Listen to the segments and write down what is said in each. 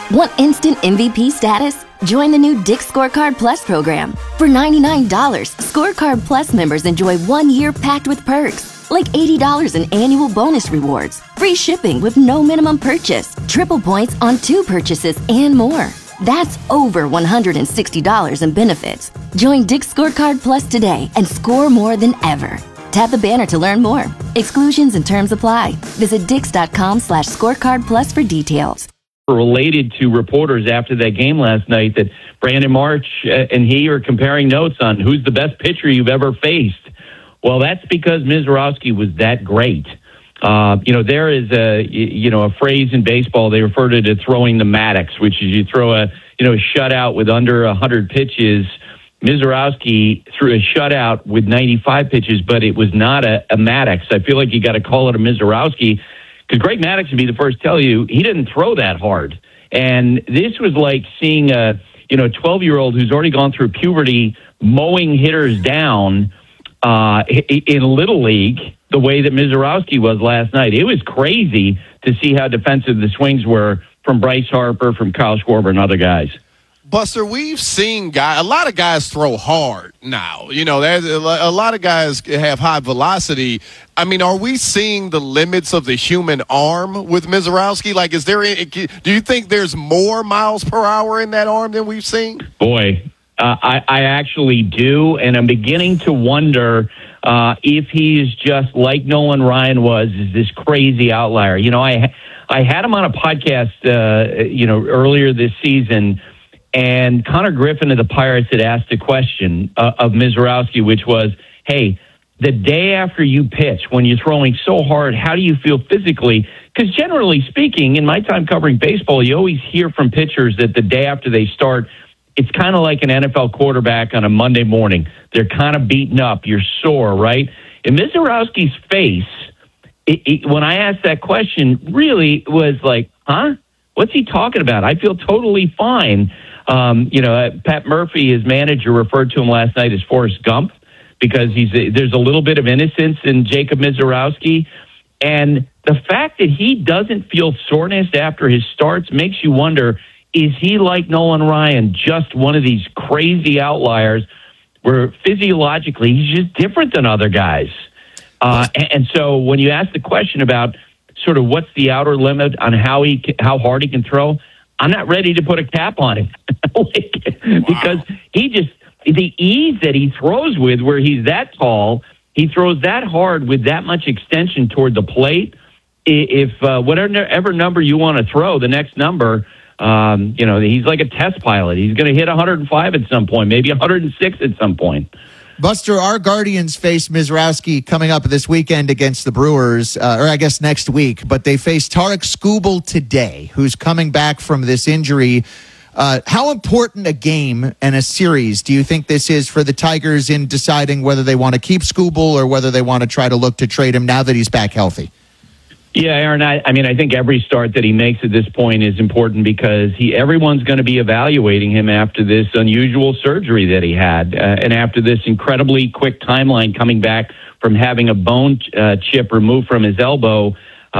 Want instant MVP status? Join the new Dick's Scorecard Plus program. For $99, Scorecard Plus members enjoy 1 year packed with perks, like $80 in annual bonus rewards, free shipping with no minimum purchase, triple points on 2 purchases, and more. That's over $160 in benefits. Join Dick's Scorecard Plus today and score more than ever. Tap the banner to learn more. Exclusions and terms apply. Visit dix.com/scorecardplus for details. Related to reporters after that game last night that Brandon March and he are comparing notes on who's the best pitcher you've ever faced. Well, that's because Misiorowski was that great. There is a phrase in baseball, they refer to it throwing the Maddox, which is you throw a shutout with under 100 pitches. Misiorowski threw a shutout with 95 pitches, but it was not a Maddox. I feel like you got to call it a Misiorowski, because Greg Maddux would be the first to tell you he didn't throw that hard. And this was like seeing a 12-year-old who's already gone through puberty mowing hitters down in Little League the way that Misiorowski was last night. It was crazy to see how defensive the swings were from Bryce Harper, from Kyle Schwarber, and other guys. Buster, we've seen a lot of guys throw hard now. There's a lot of guys have high velocity. I mean, are we seeing the limits of the human arm with Misiorowski? Like, do you think there's more miles per hour in that arm than we've seen? Boy, I actually do, and I'm beginning to wonder if he's just like Nolan Ryan was, is this crazy outlier. I had him on a podcast, earlier this season. And Connor Griffin of the Pirates had asked a question of Misiorowski, which was, hey, the day after you pitch, when you're throwing so hard, how do you feel physically? Because generally speaking, in my time covering baseball, you always hear from pitchers that the day after they start, it's kind of like an NFL quarterback on a Monday morning. They're kind of beaten up. You're sore, right? In Misiorowski's face, when I asked that question, really was like, huh? What's he talking about? I feel totally fine. Pat Murphy, his manager, referred to him last night as Forrest Gump because there's a little bit of innocence in Jacob Misiorowski. And the fact that he doesn't feel soreness after his starts makes you wonder, is he like Nolan Ryan, just one of these crazy outliers where physiologically he's just different than other guys? And so when you ask the question about sort of what's the outer limit on how hard he can throw, I'm not ready to put a cap on him because the ease that he throws with, where he's that tall, he throws that hard with that much extension toward the plate. If whatever number you want to throw, the next number, he's like a test pilot. He's going to hit 105 at some point, maybe 106 at some point. Buster, our Guardians face Misiorowski coming up this weekend against the Brewers, or I guess next week, but they face Tarik Skubal today, who's coming back from this injury. How important a game and a series do you think this is for the Tigers in deciding whether they want to keep Skubal or whether they want to try to look to trade him now that he's back healthy? Yeah, Aaron, I think every start that he makes at this point is important because everyone's going to be evaluating him after this unusual surgery that he had and after this incredibly quick timeline coming back from having a bone chip removed from his elbow.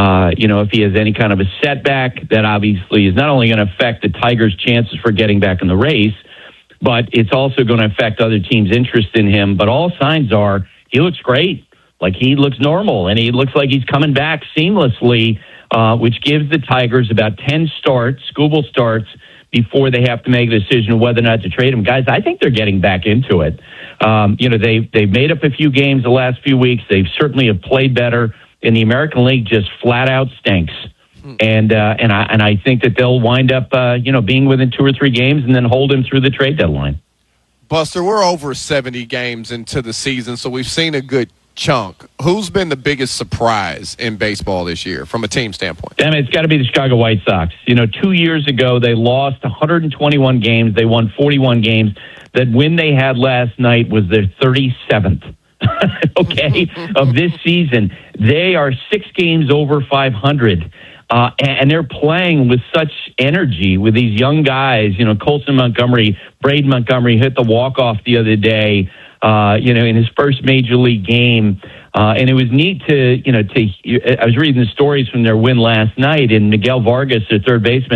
If he has any kind of a setback, that obviously is not only going to affect the Tigers' chances for getting back in the race, but it's also going to affect other teams' interest in him. But all signs are he looks great. Like, he looks normal, and he looks like he's coming back seamlessly, which gives the Tigers about 10 Skubal starts, before they have to make a decision of whether or not to trade him. Guys, I think they're getting back into it. They've made up a few games the last few weeks. They've certainly have played better, and the American League just flat out stinks. And I think that they'll wind up, being within 2 or 3 games and then hold him through the trade deadline. Buster, we're over 70 games into the season, so we've seen a good chunk. Who's been the biggest surprise in baseball this year from a team standpoint? It's got to be the Chicago White Sox. 2 years ago, they lost 121 games. They won 41 games. That win they had last night was their 37th, of this season. They are 6 games over 500. And they're playing with such energy with these young guys. Colson Montgomery, Braden Montgomery hit the walk-off the other day, in his first major league game. And it was neat I was reading the stories from their win last night, and Miguel Vargas, their third baseman,